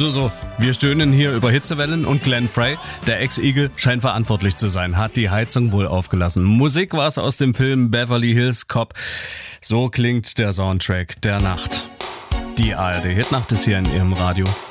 So, wir stöhnen hier über Hitzewellen und Glenn Frey, der Ex-Igel, scheint verantwortlich zu sein, hat die Heizung wohl aufgelassen. Musik war es aus dem Film Beverly Hills Cop. So klingt der Soundtrack der Nacht. Die ARD Hitnacht ist hier in Ihrem Radio.